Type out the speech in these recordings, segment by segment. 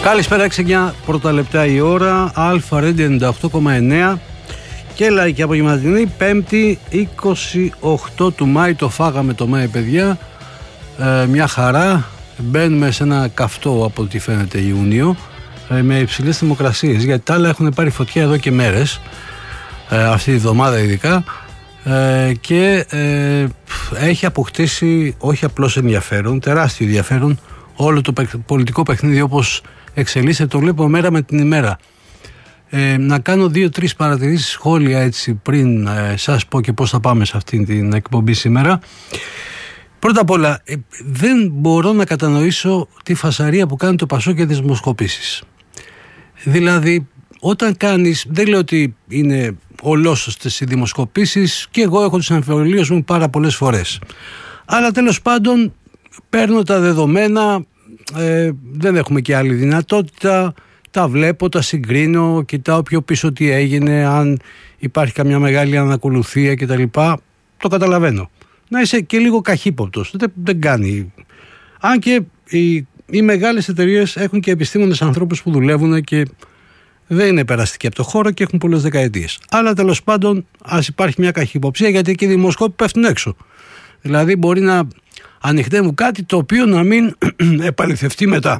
Καλησπέρα, 6-9 πρώτα λεπτά η ώρα, Αλφα Radio 98,9 και λαϊκή απογευματινή, 5η 28 του Μάη. Το φάγαμε το Μάη, παιδιά, μια χαρά. Μπαίνουμε σε ένα καυτό, από ό,τι φαίνεται, Ιούνιο, με υψηλές θερμοκρασίες, γιατί τα άλλα έχουν πάρει φωτιά εδώ και μέρες, αυτή τη βδομάδα ειδικά, και έχει αποκτήσει όχι απλώς ενδιαφέρον, τεράστιο ενδιαφέρον όλο το πολιτικό παιχνίδι όπως εξελίσσεται. Το βλέπω μέρα με την ημέρα. Να κάνω 2-3 παρατηρήσεις, σχόλια έτσι πριν σας πω και πώς θα πάμε σε αυτήν την εκπομπή σήμερα. Πρώτα απ' όλα, δεν μπορώ να κατανοήσω τη φασαρία που κάνει το Πασόκ για τις δημοσκοπήσεις. Δηλαδή, όταν κάνεις, δεν λέω ότι είναι ολόσωστες οι δημοσκοπήσεις, και εγώ έχω τις αμφιβολίες μου πάρα πολλές φορές. Αλλά τέλος πάντων, παίρνω τα δεδομένα, δεν έχουμε και άλλη δυνατότητα, τα βλέπω, τα συγκρίνω, κοιτάω πιο πίσω τι έγινε, αν υπάρχει καμιά μεγάλη ανακολουθία κτλ. Το καταλαβαίνω. Να είσαι και λίγο καχύποπτος, δεν κάνει. Αν και οι μεγάλες εταιρείες έχουν και επιστήμονες ανθρώπους που δουλεύουν και δεν είναι περαστικοί από το χώρο και έχουν πολλές δεκαετίες. Αλλά τέλος πάντων, ας υπάρχει μια καχυποψία, γιατί εκεί οι δημοσκόποι πέφτουν έξω. Δηλαδή μπορεί να ανοιχτεύουν κάτι το οποίο να μην επαληθευτεί μετά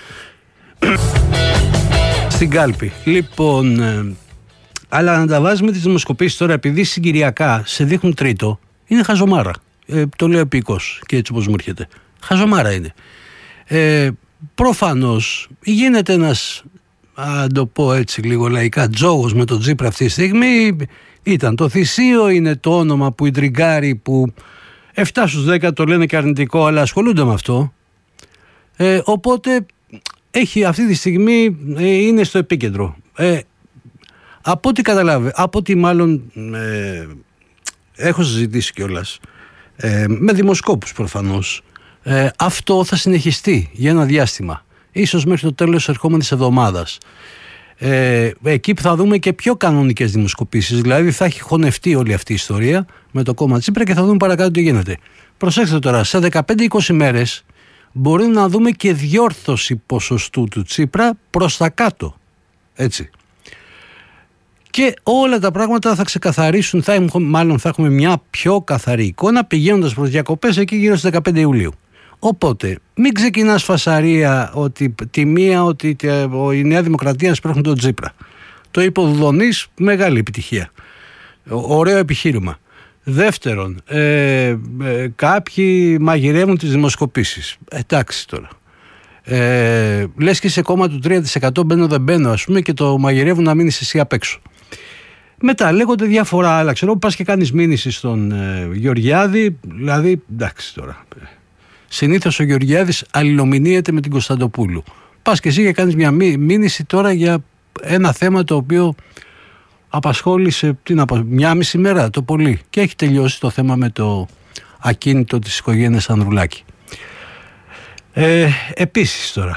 στην κάλπη. Λοιπόν, αλλά να τα βάζουμε τις δημοσκοπήσεις τώρα, επειδή συγκυριακά σε δείχνουν τρίτο, είναι χαζομάρα. Το λέω επίκως και έτσι όπως μου έρχεται. Χαζομάρα είναι. Προφανώς γίνεται ένας, αν το πω έτσι λίγο λαϊκά, τζόγος με τον Τσίπρα αυτή τη στιγμή. Ήταν το θυσίο, είναι το όνομα που ιντριγκάρει, που 7 στους 10 το λένε και αρνητικό, αλλά ασχολούνται με αυτό. Οπότε έχει αυτή τη στιγμή, είναι στο επίκεντρο. Από ό,τι καταλάβει, από ό,τι μάλλον έχω συζητήσει κιόλας με δημοσκόπους προφανώς, αυτό θα συνεχιστεί για ένα διάστημα, ίσως μέχρι το τέλος της ερχόμενης εβδομάδας. Εκεί που θα δούμε και πιο κανονικές δημοσκοπήσεις, δηλαδή θα έχει χωνευτεί όλη αυτή η ιστορία με το κόμμα Τσίπρα και θα δούμε παρακάτω τι γίνεται. Προσέξτε τώρα, σε 15-20 μέρες μπορεί να δούμε και διόρθωση ποσοστού του Τσίπρα προς τα κάτω, έτσι. Και όλα τα πράγματα θα ξεκαθαρίσουν, θα έχουμε μια πιο καθαρή εικόνα πηγαίνοντας προς διακοπές εκεί γύρω στις 15 Ιουλίου. Οπότε μην ξεκινάς φασαρία ότι η Νέα Δημοκρατία σπρώχνει τον Τσίπρα. Το είπε ο Δουδονής, μεγάλη επιτυχία. Ωραίο επιχείρημα. Δεύτερον, κάποιοι μαγειρεύουν τις δημοσκοπήσεις. Εντάξει τώρα. Λες και σε κόμμα του 3% μπαίνω δεν μπαίνω, ας πούμε, και το μαγειρεύουν να μείνεις εσύ απ' έξω. Μετά λέγονται διάφορα άλλα. Ξέρω, πας και κάνεις μήνυση στον Γεωργιάδη, δηλαδή εντάξει τώρα. Συνήθως ο Γεωργιάδης αλληλομηνύεται με την Κωνσταντοπούλου. Πας και εσύ και κάνεις μια μήνυση τώρα για ένα θέμα το οποίο απασχόλησε μια μισή μέρα το πολύ, και έχει τελειώσει το θέμα με το ακίνητο της οικογένειας Ανδρουλάκη. Επίσης τώρα,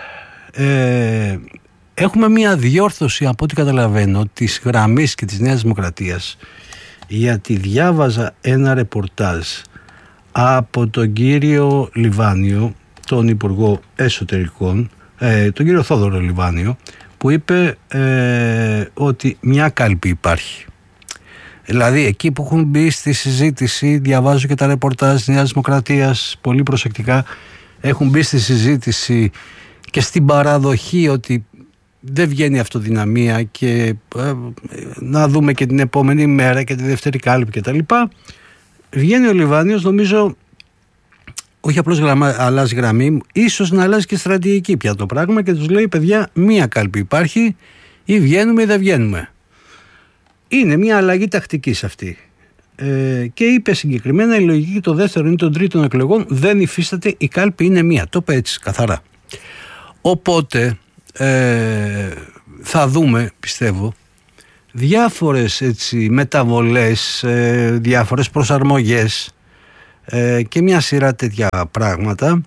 έχουμε μια διόρθωση, από ό,τι καταλαβαίνω, της γραμμής και της Νέας Δημοκρατίας, γιατί διάβαζα ένα ρεπορτάζ από τον κύριο Λιβάνιο, τον Υπουργό Εσωτερικών, τον κύριο Θόδωρο Λιβάνιο, που είπε ότι μια κάλπη υπάρχει. Δηλαδή εκεί που έχουν μπει στη συζήτηση, διαβάζω και τα ρεπορτάζ της Νέας Δημοκρατίας πολύ προσεκτικά, έχουν μπει στη συζήτηση και στην παραδοχή ότι δεν βγαίνει αυτοδυναμία και να δούμε και την επόμενη μέρα και τη δεύτερη κάλπη και τα λοιπά. Βγαίνει ο Λιβάνιος, νομίζω, όχι απλώς αλλάζει γραμμή, ίσως να αλλάζει και στρατηγική πια το πράγμα, και τους λέει: παιδιά, μία κάλπη υπάρχει, ή βγαίνουμε ή δεν βγαίνουμε. Είναι μια αλλαγή τακτικής αυτή. Και είπε συγκεκριμένα: η λογική των δεύτερων ή των τρίτων εκλογών δεν υφίσταται, η κάλπη είναι μία. Το είπε έτσι καθαρά. Οπότε θα δούμε, πιστεύω, διάφορες έτσι μεταβολές, διάφορες προσαρμογές και μια σειρά τέτοια πράγματα,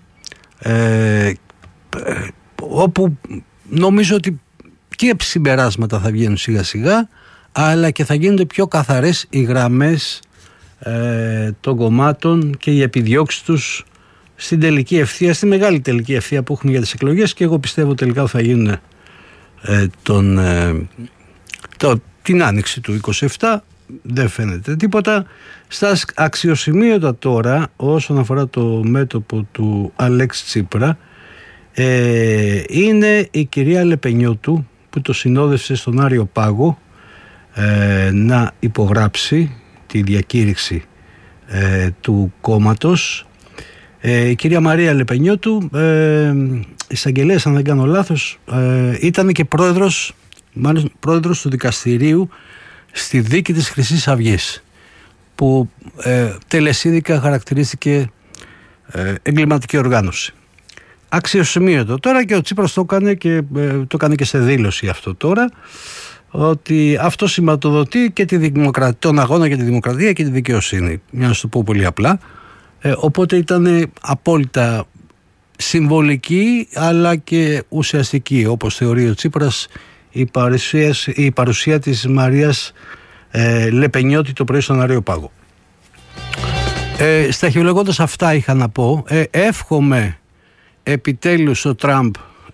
όπου νομίζω ότι και συμπεράσματα θα βγαίνουν σιγά σιγά, αλλά και θα γίνονται πιο καθαρές οι γραμμές των κομμάτων και οι επιδιώξεις τους στην τελική ευθεία, στη μεγάλη τελική ευθεία που έχουμε για τις εκλογές, και εγώ πιστεύω τελικά θα γίνουν την άνοιξη του 27. Δεν φαίνεται τίποτα. Στα αξιοσημείωτα τώρα όσον αφορά το μέτωπο του Αλέξη Τσίπρα είναι η κυρία Λεπενιώτου, που το συνόδευσε στον Άριο Πάγο να υπογράψει τη διακήρυξη του κόμματος. Η κυρία Μαρία Λεπενιώτου, εισαγγελέας αν δεν κάνω λάθος, ήταν και πρόεδρος του δικαστηρίου στη δίκη της Χρυσής Αυγής, που τελεσίδικα χαρακτηρίστηκε εγκληματική οργάνωση. Αξιοσημείωτο. Τώρα και ο Τσίπρας το έκανε και σε δήλωση αυτό τώρα, ότι αυτό σηματοδοτεί και τον αγώνα για τη δημοκρατία και τη δικαιοσύνη. Για να σου το πω πολύ απλά. Οπότε ήταν απόλυτα συμβολική αλλά και ουσιαστική, όπως θεωρεί ο Τσίπρας, η παρουσία της Μαρίας Λεπενιώτη το πρωί στον Άριο Πάγο. Σταχυολογώντας αυτά είχα να πω, εύχομαι επιτέλους ο Τραμπ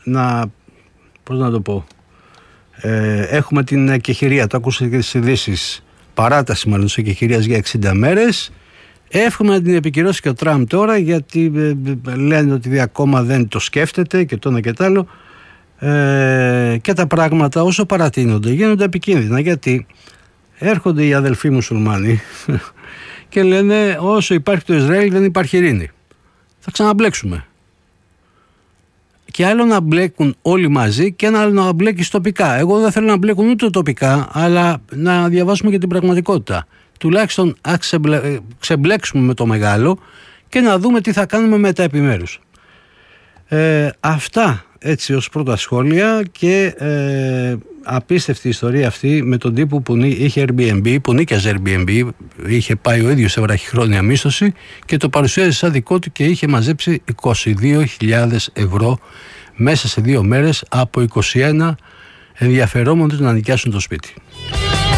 έχουμε την εκεχηρία, το ακούσατε και τις ειδήσεις, παράταση μάλλον της εκεχηρίας για 60 μέρες. Εύχομαι να την επικυρώσει και ο Τραμπ τώρα, γιατί λένε ότι ακόμα δεν το σκέφτεται και το ένα και το άλλο, και τα πράγματα όσο παρατείνονται γίνονται επικίνδυνα, γιατί έρχονται οι αδελφοί μουσουλμάνοι και λένε όσο υπάρχει το Ισραήλ δεν υπάρχει ειρήνη, θα ξαναμπλέξουμε. Και άλλο να μπλέκουν όλοι μαζί και ένα άλλο να μπλέκεις τοπικά. Εγώ δεν θέλω να μπλέκουν ούτε τοπικά, αλλά να διαβάσουμε και την πραγματικότητα. Τουλάχιστον ξεμπλέξουμε με το μεγάλο και να δούμε τι θα κάνουμε με τα επιμέρους. Αυτά έτσι ως πρώτα σχόλια, και απίστευτη ιστορία αυτή με τον τύπο που είχε Airbnb, που νίκιαζε Airbnb, είχε πάει ο ίδιος σε βραχυχρόνια μίσθωση και το παρουσίαζε σαν δικό του και είχε μαζέψει 22.000 ευρώ μέσα σε 2 μέρες από 21 ενδιαφερόμενους να νοικιάσουν το σπίτι.